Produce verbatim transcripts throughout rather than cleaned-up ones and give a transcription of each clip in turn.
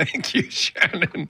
Thank you, Shannon.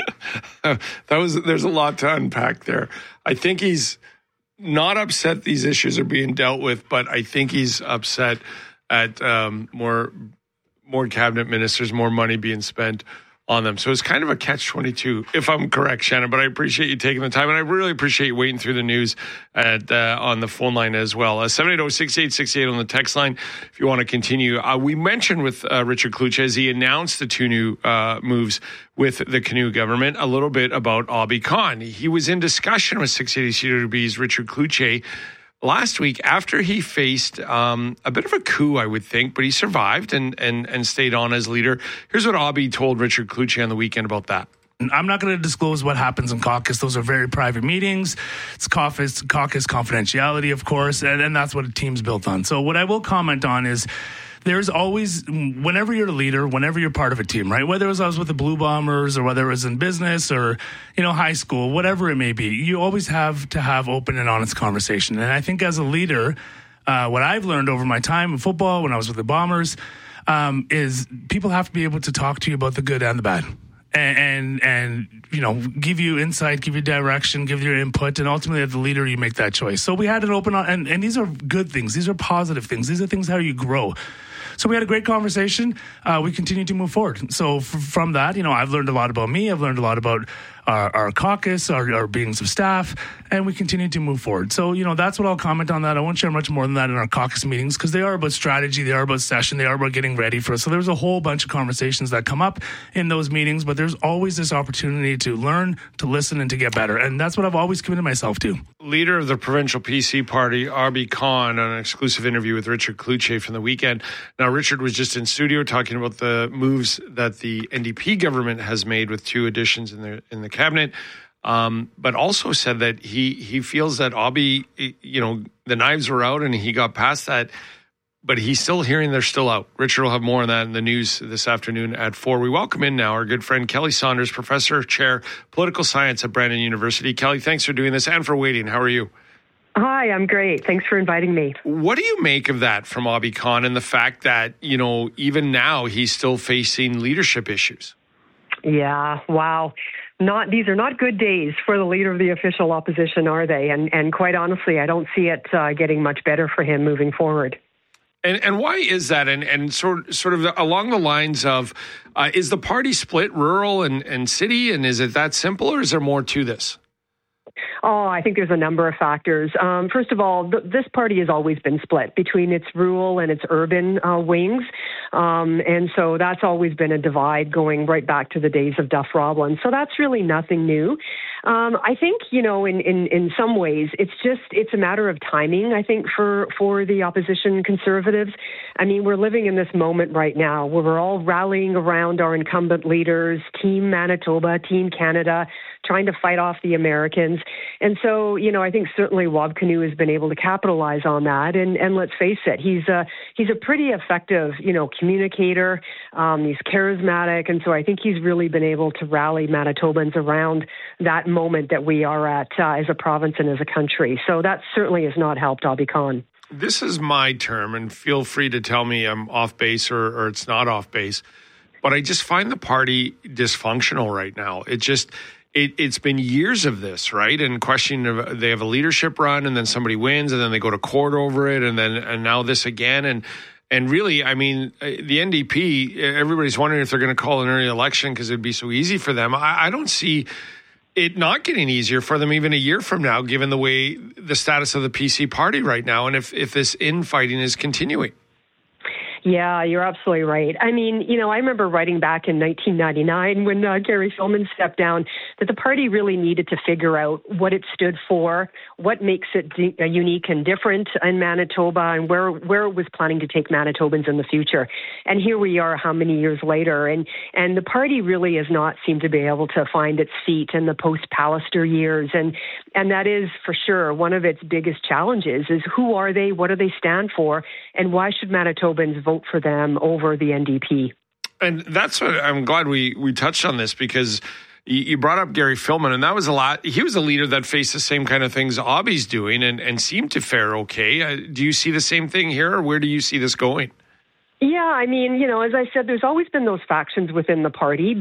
that was there's a lot to unpack there. I think he's not upset these issues are being dealt with, but I think he's upset at um, more more cabinet ministers, more money being spent on them. So it's kind of a catch twenty-two, if I'm correct, Shannon, but I appreciate you taking the time, and I really appreciate you waiting through the news at, uh, on the phone line as well. Uh, seven eight zero, six eight six eight on the text line if you want to continue. Uh, we mentioned with uh, Richard Cloutier, as he announced the two new uh, moves with the Canoe government, a little bit about Abi Khan. He was in discussion with six eighty C W B's Richard Cloutier last week after he faced um, a bit of a coup, I would think, but he survived and and and stayed on as leader. Here's what Abi told Richard Cloutier on the weekend about that. I'm not going to disclose what happens in caucus. Those are very private meetings. It's caucus, caucus confidentiality, of course, and, and that's what a team's built on. So what I will comment on is there's always, whenever you're a leader, whenever you're part of a team, right? Whether it was I was with the Blue Bombers or whether it was in business or, you know, high school, whatever it may be, you always have to have open and honest conversation. And I think as a leader, uh, what I've learned over my time in football, when I was with the Bombers, um, is people have to be able to talk to you about the good and the bad. And, and, and, you know, give you insight, give you direction, give you input, and ultimately as the leader, you make that choice. So we had an open, and, and these are good things. These are positive things. These are things how you grow. So we had a great conversation. Uh, we continue to move forward. So f- from that, you know, I've learned a lot about me. I've learned a lot about our, our caucus, our, our beings of staff, and we continue to move forward. So, you know, that's what I'll comment on that. I won't share much more than that in our caucus meetings because they are about strategy, they are about session, they are about getting ready for us. So there's a whole bunch of conversations that come up in those meetings, but there's always this opportunity to learn, to listen, and to get better. And that's what I've always committed myself to. Leader of the provincial P C party, Abi Khan, on an exclusive interview with Richard Cloutier from the weekend. Now, Richard was just in studio talking about the moves that the N D P government has made with two additions in the in the cabinet, um, but also said that he he feels that Abi, you know, the knives were out and he got past that, but he's still hearing they're still out. Richard will have more on that in the news this afternoon at four. We welcome in now our good friend Kelly Saunders, Professor, Chair, Political Science at Brandon University. Kelly, thanks for doing this and for waiting. How are you? Hi, I'm great. Thanks for inviting me. What do you make of that from Abi Khan and the fact that, you know, even now he's still facing leadership issues? Yeah, wow. Not these are not good days for the leader of the official opposition, are they? And and quite honestly, I don't see it uh, getting much better for him moving forward. And and why is that? And and sort sort of along the lines of, uh, is the party split rural and, and city? And is it that simple, or is there more to this? Oh, I think there's a number of factors. Um, first of all, th- this party has always been split between its rural and its urban uh, wings. Um, and so that's always been a divide going right back to the days of Duff Roblin. So that's really nothing new. Um, I think, you know, in, in, in some ways, it's just, it's a matter of timing, I think, for, for the opposition Conservatives. I mean, we're living in this moment right now where we're all rallying around our incumbent leaders, Team Manitoba, Team Canada, trying to fight off the Americans. And so, you know, I think certainly Wab Kinew has been able to capitalize on that. And, and let's face it, he's a, he's a pretty effective, you know, communicator. Um, he's charismatic. And so I think he's really been able to rally Manitobans around that moment that we are at uh, as a province and as a country. So that certainly has not helped Abi Khan. This is my term, and feel free to tell me I'm off base or, or it's not off base. But I just find the party dysfunctional right now. It just... It, it's been years of this, right? And questioning of, they have a leadership run, and then somebody wins, and then they go to court over it, and then and now this again. And and really, I mean, the N D P, everybody's wondering if they're going to call an early election because it'd be so easy for them. I, I don't see it not getting easier for them even a year from now, given the way the status of the P C party right now, and if if this infighting is continuing. Yeah, you're absolutely right. I mean, you know, I remember writing back in nineteen ninety-nine when uh, Gary Filmon stepped down that the party really needed to figure out what it stood for, what makes it de- uh, unique and different in Manitoba, and where where it was planning to take Manitobans in the future. And here we are, how many years later? And and the party really has not seemed to be able to find its feet in the post-Pallister years. And and that is for sure one of its biggest challenges is who are they, what do they stand for, and why should Manitobans vote for them over the N D P? And that's what I'm glad we we touched on this, because you brought up Gary Filmon, and that was a lot. He was a leader that faced the same kind of things Abi's doing and, and seemed to fare okay. Uh, do you see the same thing here, or where do you see this going? Yeah, I mean, you know, as I said, there's always been those factions within the party.